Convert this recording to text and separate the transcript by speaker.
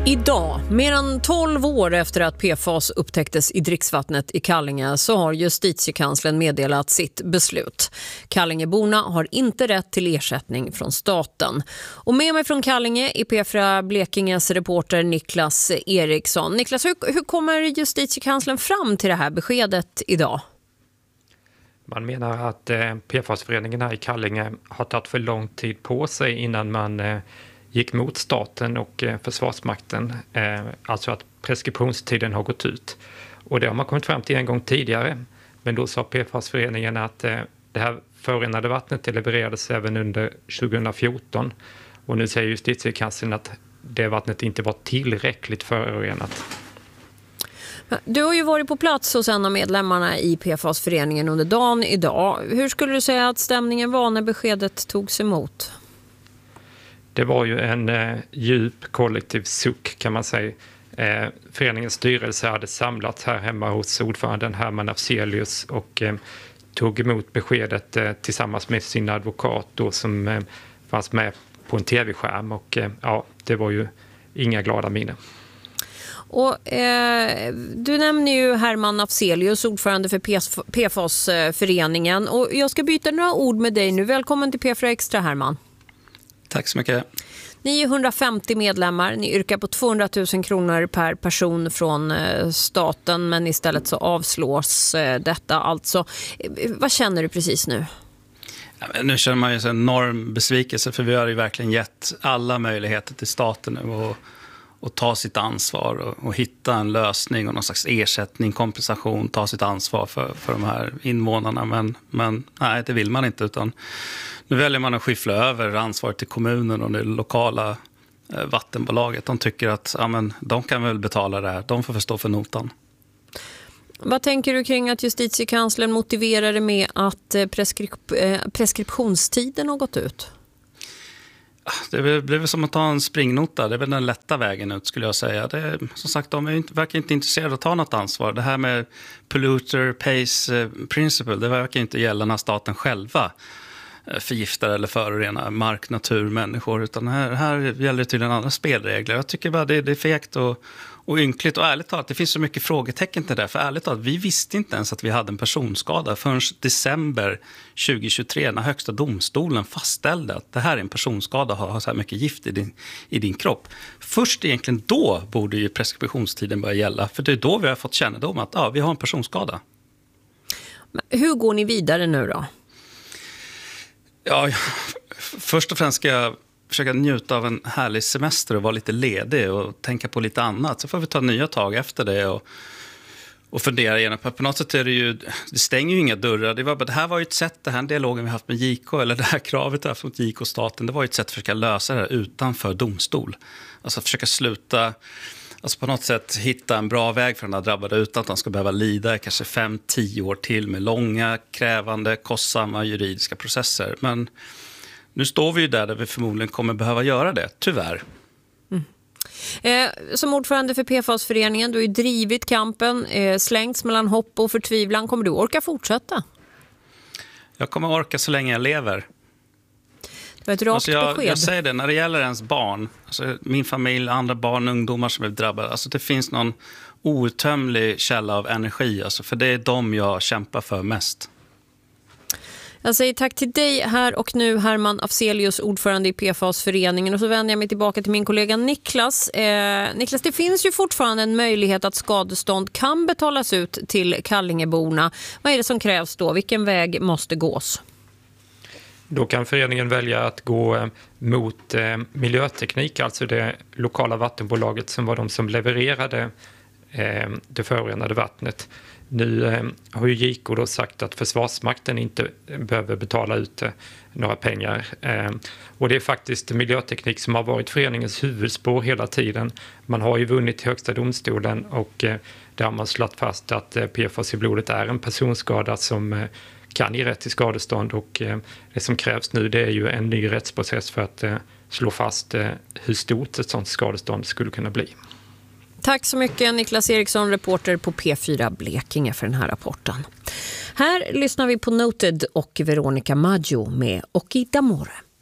Speaker 1: Idag, mer än 12 år efter att PFAS upptäcktes i dricksvattnet i Kallinge, så har justitiekanslern meddelat sitt beslut. Kallingeborna har inte rätt till ersättning från staten. Och med mig från Kallinge är P4 Blekinges reporter Niklas Eriksson. Niklas, hur kommer justitiekanslern fram till det här beskedet idag?
Speaker 2: Man menar att PFAS-föreningen här i Kallinge har tagit för lång tid på sig innan man gick mot staten och Försvarsmakten, alltså att preskriptionstiden har gått ut. Och det har man kommit fram till en gång tidigare, men då sa PFAS-föreningen att det här förorenade vattnet levererades även under 2014. Och nu säger justitiekanslern att det vattnet inte var tillräckligt förorenat.
Speaker 1: Du har ju varit på plats hos en av medlemmarna i PFAS-föreningen under dagen idag. Hur skulle du säga att stämningen var när beskedet togs emot?
Speaker 2: Det var ju en djup kollektiv suck, kan man säga. Föreningens styrelse hade samlats här hemma hos ordföranden Herman Afzelius och tog emot beskedet tillsammans med sin advokat då, som fanns med på en tv-skärm. Och ja, det var ju inga glada minnen.
Speaker 1: Och, du nämner ju Herman Afzelius, ordförande för PFAS-föreningen. Och jag ska byta några ord med dig nu. Välkommen till P4 Extra, Herman.
Speaker 3: Tack så mycket.
Speaker 1: Ni är 150 medlemmar. Ni yrkar på 200 000 kronor per person från staten, men istället så avslås detta. Alltså, vad känner du precis nu?
Speaker 3: Ja, nu känner man ju en enorm besvikelse, för vi har ju verkligen gett alla möjligheter till staten nu och ta sitt ansvar och hitta en lösning och någon slags ersättning, kompensation, ta sitt ansvar för de här invånarna. Men nej, det vill man inte, utan nu väljer man att skyffla över ansvaret till kommunen och det lokala vattenbolaget. De tycker att ja, men, de kan väl betala det här, de får förstå för notan.
Speaker 1: Vad tänker du kring att justitiekanslern motiverar det med att preskriptionstiden har gått ut?
Speaker 3: Det blir som att ta en springnota. Det är väl den lätta vägen ut, skulle jag säga. Som sagt, de verkar inte intresserade av att ta något ansvar. Det här med polluter pays principle, det verkar inte gälla när staten själva förgiftar eller förorenar mark, natur, människor. Utan här gäller det tydligen andra spelregler. Jag tycker bara det är fegt och ynkligt. Och ärligt talat, det finns så mycket frågetecken till det. För ärligt talat, vi visste inte ens att vi hade en personskada förrän december 2023, när högsta domstolen fastställde att det här är en personskada och har så här mycket gift i din kropp. Först egentligen då borde ju preskriptionstiden börja gälla. För det är då vi har fått kännedom att vi har en personskada.
Speaker 1: Men hur går ni vidare nu då?
Speaker 3: Ja, först och främst ska jag försöka njuta av en härlig semester och vara lite ledig och tänka på lite annat. Så får vi ta nya tag efter det och fundera igenom. På något sätt är det stänger ju inga dörrar. Det här var ju ett sätt, den här dialogen vi haft med JK, eller det här kravet vi haft mot JK och staten, det var ju ett sätt att försöka lösa det här utanför domstol. Alltså försöka sluta, alltså på något sätt hitta en bra väg för den här drabbade utan att de ska behöva lida kanske 5-10 år till med långa, krävande, kostsamma juridiska processer. Men nu står vi ju där vi förmodligen kommer behöva göra det, tyvärr.
Speaker 1: Som ordförande för PFAS-föreningen, du har ju drivit kampen, slängts mellan hopp och förtvivlan. Kommer du orka fortsätta?
Speaker 3: Jag kommer orka så länge jag lever.
Speaker 1: Det var ett rakt besked.
Speaker 3: Jag säger det, när det gäller ens barn, alltså min familj, andra barn, ungdomar som är drabbade, alltså det finns någon outtömlig källa av energi, alltså för det är de jag kämpar för mest.
Speaker 1: Jag säger tack till dig här och nu, Herman Afzelius, ordförande i PFAS-föreningen. Och så vänder jag mig tillbaka till min kollega Niklas. Niklas, det finns ju fortfarande en möjlighet att skadestånd kan betalas ut till Kallingeborna. Vad är det som krävs då? Vilken väg måste gås?
Speaker 2: Då kan föreningen välja att gå mot Miljöteknik, alltså det lokala vattenbolaget som var de som levererade det förorenade vattnet. Nu har ju JK då sagt att Försvarsmakten inte behöver betala ut några pengar. Och det är faktiskt Miljöteknik som har varit föreningens huvudspår hela tiden. Man har ju vunnit i högsta domstolen och där har man slått fast att PFAS i blodet är en personskada som kan ge rätt till skadestånd. Och det som krävs nu, det är ju en ny rättsprocess för att slå fast hur stort ett sådant skadestånd skulle kunna bli.
Speaker 1: Tack så mycket, Niklas Eriksson, reporter på P4 Blekinge, för den här rapporten. Här lyssnar vi på Noted och Veronica Maggio med Occhi d'amore.